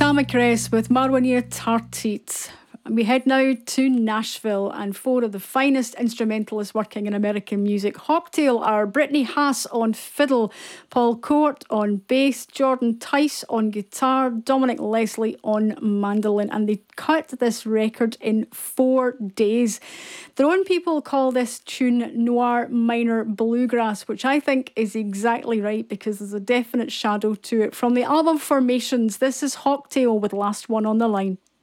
Tammy Cress with Marwania Tartit. We head now to Nashville, and four of the finest instrumentalists working in American music. Hawktail are Brittany Haas on fiddle, Paul Court on bass, Jordan Tice on guitar, Dominic Leslie on mandolin, and they cut this record in 4 days. Their own people call this tune noir minor bluegrass, which I think is exactly right because there's a definite shadow to it. From the album Formations, this is Hawktail with Last One on the Line.